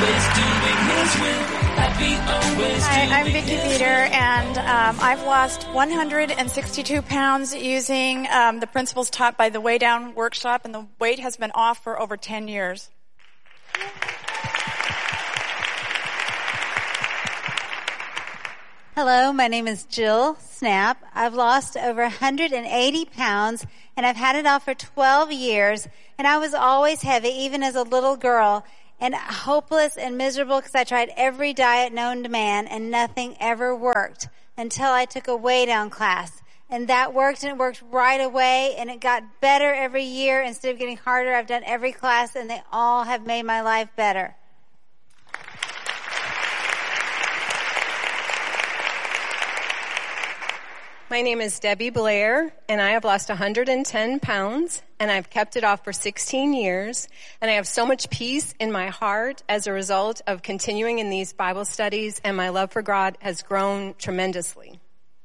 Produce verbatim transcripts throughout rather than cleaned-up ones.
Hi, I'm Vicki Peter, and um, I've lost one hundred sixty-two pounds using um, the principles taught by the Way Down workshop, and the weight has been off for over ten years. Hello, my name is Jill Snap. I've lost over one hundred eighty pounds, and I've had it off for twelve years, and I was always heavy, even as a little girl, and hopeless and miserable because I tried every diet known to man, and nothing ever worked until I took a Way Down class. And that worked, and it worked right away, and it got better every year. Instead of getting harder, I've done every class, and they all have made my life better. My name is Debbie Blair, and I have lost one hundred ten pounds, and I've kept it off for sixteen years, and I have so much peace in my heart as a result of continuing in these Bible studies, and my love for God has grown tremendously.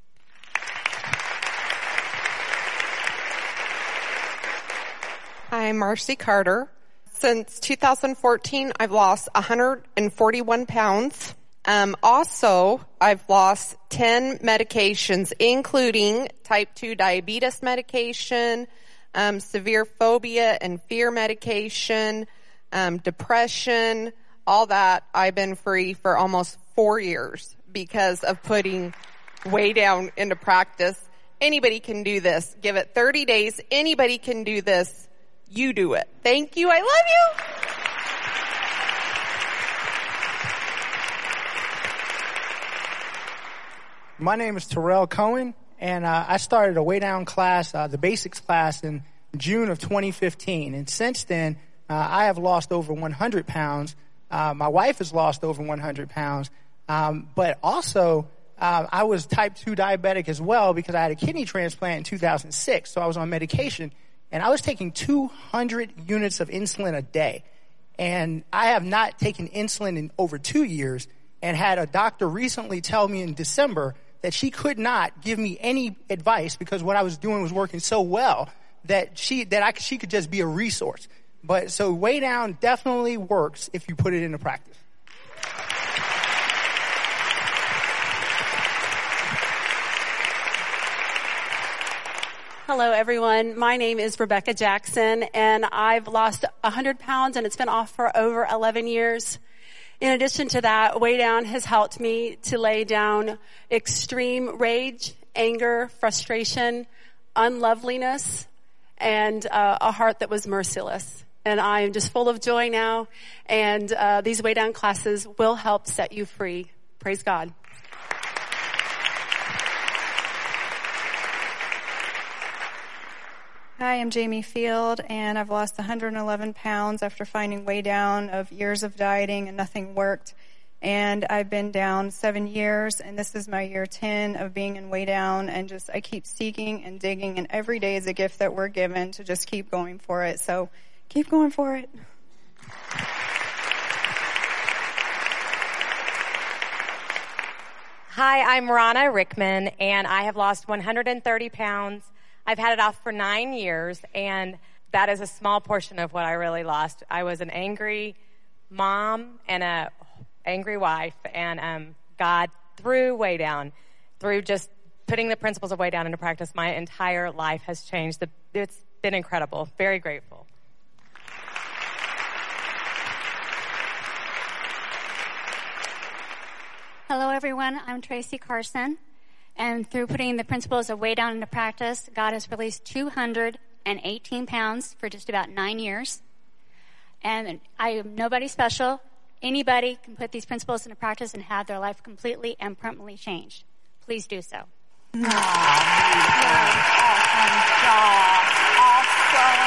I'm Marcy Carter. Since two thousand fourteen, I've lost one hundred forty-one pounds. Um, also, I've lost ten medications, including type two diabetes medication, um, severe phobia and fear medication, um, depression, all that. I've been free for almost four years because of putting Way Down into practice. Anybody can do this. Give it thirty days. Anybody can do this. You do it. Thank you. I love you. My name is Terrell Cohen, and uh, I started a Way Down class, uh, the basics class, in June of twenty fifteen. And since then, uh, I have lost over one hundred pounds. Uh, my wife has lost over one hundred pounds. Um, but also, uh, I was type two diabetic as well because I had a kidney transplant in two thousand six, so I was on medication. And I was taking two hundred units of insulin a day. And I have not taken insulin in over two years and had a doctor recently tell me in December that she could not give me any advice because what I was doing was working so well that she that I she could just be a resource. But so Way Down definitely works if you put it into practice. Hello, everyone. My name is Rebecca Jackson, and I've lost one hundred pounds, and it's been off for over eleven years. In addition to that, Way Down has helped me to lay down extreme rage, anger, frustration, unloveliness, and uh, a heart that was merciless. And I am just full of joy now, and uh, these Way Down classes will help set you free. Praise God. Hi, I'm Jamie Field, and I've lost one hundred eleven pounds after finding Way Down of years of dieting and nothing worked. And I've been down seven years, and this is my year ten of being in Way Down, and just I keep seeking and digging, and every day is a gift that we're given to just keep going for it. So keep going for it. Hi, I'm Rana Rickman, and I have lost one hundred thirty pounds. I've had it off for nine years, and that is a small portion of what I really lost. I was an angry mom and a angry wife, and um, God, through Way Down, through just putting the principles of Way Down into practice, my entire life has changed. It's been incredible. Very grateful. Hello, everyone. I'm Tracy Carson. And through putting the principles of Way Down into practice, God has released two hundred eighteen pounds for just about nine years. And I am nobody special. Anybody can put these principles into practice and have their life completely and permanently changed. Please do so. Awesome job. Awesome.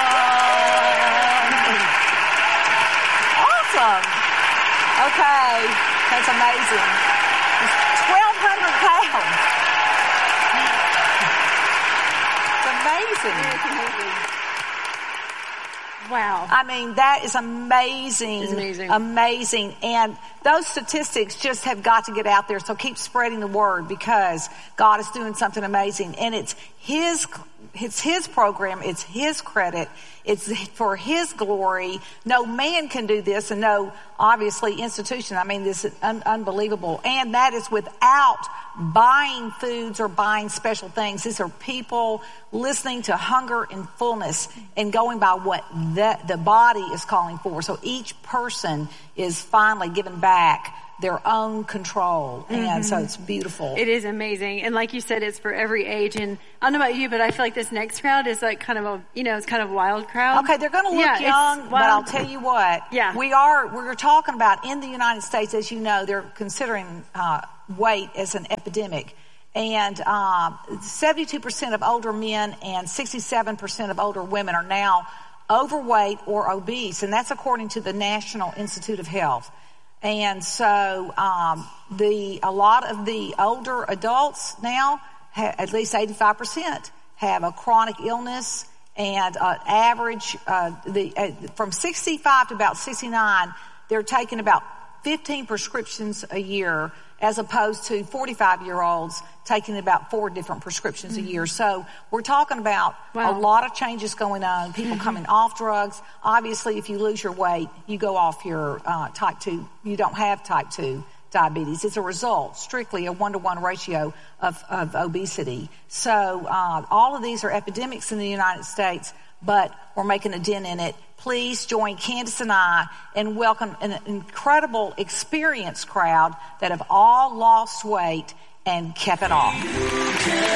Awesome. Okay. That's amazing. twelve hundred pounds. It's amazing. Wow. I mean, that is amazing. It's amazing. Amazing. And those statistics just have got to get out there. So keep spreading the word because God is doing something amazing. And it's his, it's his program. It's his credit. It's for his glory. No man can do this, and no, obviously, institution. I mean, this is un- unbelievable. And that is without buying foods or buying special things. These are people listening to hunger and fullness and going by what the, the body is calling for. So each person is finally given back their own control. And mm-hmm. so it's beautiful. It is amazing. And like you said, it's for every age. And I don't know about you, but I feel like this next crowd is like kind of a, you know, it's kind of a wild crowd. Okay, they're going to look yeah, young, but I'll tell you what. Yeah. We are, we're talking about in the United States, as you know, they're considering uh, weight as an epidemic. And uh, seventy-two percent of older men and sixty-seven percent of older women are now overweight or obese. And that's according to the National Institute of Health. And so um, the a lot of the older adults now, ha- at least eighty-five percent, have a chronic illness. And uh, average uh, the uh, from sixty-five to about sixty-nine, they're taking about fifteen prescriptions a year, as opposed to forty-five-year-olds taking about four different prescriptions mm-hmm. a year. So we're talking about wow. a lot of changes going on, people mm-hmm. coming off drugs. Obviously, if you lose your weight, you go off your uh, type two. You don't have type two diabetes. It's a result, strictly a one-to-one ratio of, of obesity. So uh, all of these are epidemics in the United States, but we're making a dent in it. Please join Candace and I and welcome an incredible, experienced crowd that have all lost weight and kept it off.